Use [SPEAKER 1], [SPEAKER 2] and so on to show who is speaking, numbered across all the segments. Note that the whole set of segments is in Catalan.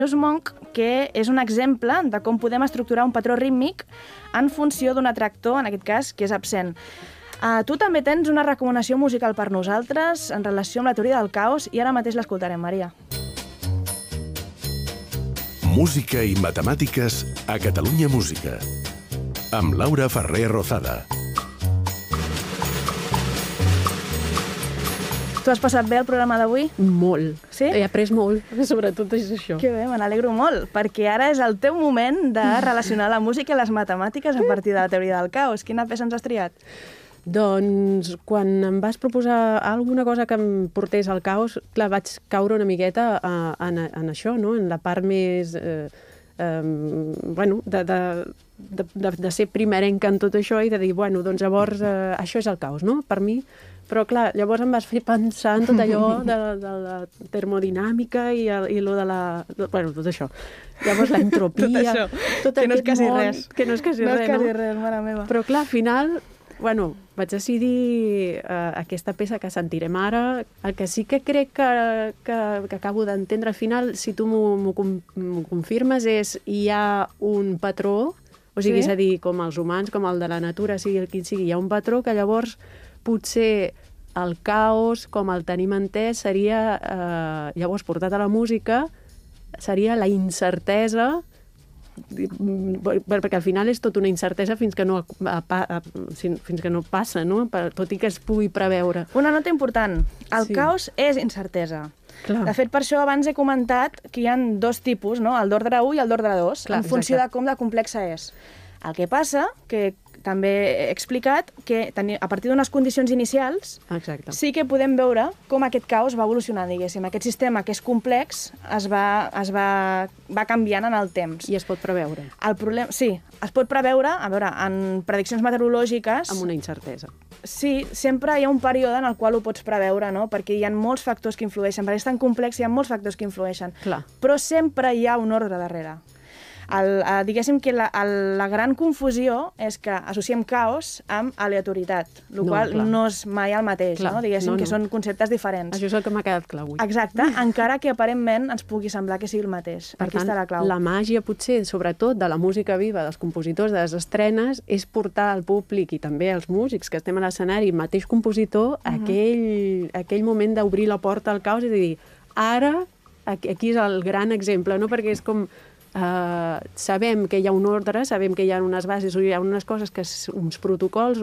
[SPEAKER 1] Monk, que és un exemple de com podem estructurar un patró rítmic en funció d'un atractor, en aquest cas, que és absent. Tu també tens una recomanació musical per nosaltres en relació amb la teoria del caos i ara mateix l'escoltarem, Maria.
[SPEAKER 2] Música i matemàtiques a Catalunya Música, amb Laura Ferrer Rozada.
[SPEAKER 1] Tu has passat bé el programa d'avui?
[SPEAKER 3] Molt.
[SPEAKER 1] Sí?
[SPEAKER 3] He après molt, sobretot és això.
[SPEAKER 1] Que bé, me n'alegro molt, perquè ara és el teu moment de relacionar la música i les matemàtiques a partir de la teoria del caos. Quina peça ens has triat?
[SPEAKER 3] Doncs, quan em vas proposar alguna cosa que em portés al caos, clar, vaig caure una miqueta en això, no? En la part més... bueno, de ser primerenca en tot això i de dir, bueno, doncs llavors això és el caos, no? Per mi. Però, clar, llavors em vas fer pensar en tot allò de la termodinàmica i lo de la... Bueno, tot això. Llavors, l'entropia...
[SPEAKER 1] Tot això, que no és quasi res.
[SPEAKER 3] Que no és quasi res, no?
[SPEAKER 1] No és quasi res, mare meva.
[SPEAKER 3] Però, clar, al final, bueno, vaig decidir aquesta peça que sentirem ara. El que sí que crec que acabo d'entendre al final, si tu m'ho confirmes, és hi ha un patró, o sigui, és a dir, com els humans, com el de la natura, sigui el que sigui, hi ha un patró que llavors potser el caos, com el tenim entès, seria, llavors portat a la música, seria la incertesa, perquè al final és tot una incertesa fins que no passa, no? Tot i que es pugui preveure.
[SPEAKER 1] Una nota important, el caos és incertesa. Clar. De fet, per això abans he comentat que hi ha dos tipus, no? El d'ordre 1 i el d'ordre 2, en funció de com de complexa és. El que passa, que també he explicat, que a partir d'unes condicions inicials sí que podem veure com aquest caos va evolucionant, diguéssim. Aquest sistema que és complex es va canviant en el temps.
[SPEAKER 3] I es pot preveure.
[SPEAKER 1] El problema, sí, es pot preveure, a veure, en prediccions meteorològiques...
[SPEAKER 3] Amb una incertesa.
[SPEAKER 1] Sí, sempre hi ha un període en el qual ho pots preveure, no? Perquè hi ha molts factors que influeixen. Perquè és tan complex, hi ha molts factors que influeixen.
[SPEAKER 3] Clar.
[SPEAKER 1] Però sempre hi ha un ordre darrere. Diguéssim que la gran confusió és que associem caos amb aleatorietat, el qual no és mai el mateix, no? Diguéssim que són conceptes diferents.
[SPEAKER 3] Això és el que m'ha quedat clar avui.
[SPEAKER 1] Exacte, encara que aparentment ens pugui semblar que sigui el mateix. Aquí està la clau.
[SPEAKER 3] La màgia, potser, sobretot de la música viva, dels compositors, de les estrenes, és portar al públic i també als músics que estem a l'escenari, el mateix compositor, aquell moment d'obrir la porta al caos i de dir, ara, aquí és el gran exemple, no? Perquè és com... sabem que hi ha un ordre, sabem que hi ha unes bases, hi ha unes coses, uns protocols,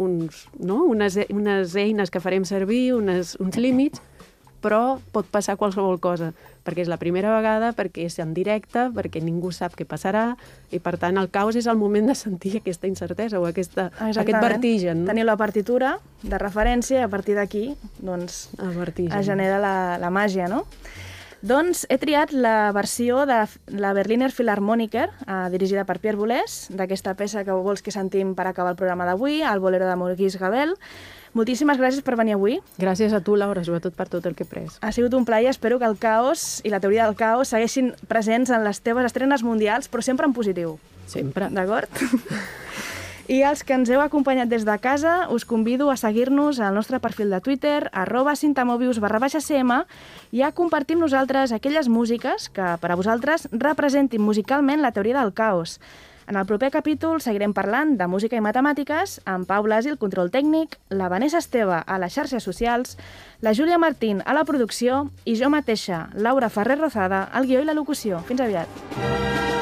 [SPEAKER 3] unes eines que farem servir, uns límits, però pot passar qualsevol cosa, perquè és la primera vegada, perquè és en directe, perquè ningú sap què passarà, i per tant el caos és el moment de sentir aquesta incertesa o aquest vertigen.
[SPEAKER 1] Tenir la partitura de referència i a partir d'aquí doncs, es genera la màgia, no? Doncs he triat la versió de la Berliner Philharmoniker, dirigida per Pierre Boulez, d'aquesta peça que vols que sentim per acabar el programa d'avui, el bolero de Maurice Ravel. Moltíssimes gràcies per venir avui.
[SPEAKER 3] Gràcies a tu, Laura, sobretot per tot el que he pres.
[SPEAKER 1] Ha sigut un plaer, espero que el caos i la teoria del caos segueixin presents en les teves estrenes mundials, però sempre en positiu.
[SPEAKER 3] Sempre.
[SPEAKER 1] D'acord? I els que ens heu acompanyat des de casa, us convido a seguir-nos al nostre perfil de Twitter, @cintamobius_cm, i a compartir amb nosaltres aquelles músiques que, per a vosaltres, representin musicalment la teoria del caos. En el proper capítol seguirem parlant de música i matemàtiques amb Pau Blasi, el control tècnic, la Vanessa Esteve a les xarxes socials, la Júlia Martín a la producció i jo mateixa, Laura Ferrer Rozada, al guió i la locució. Fins aviat.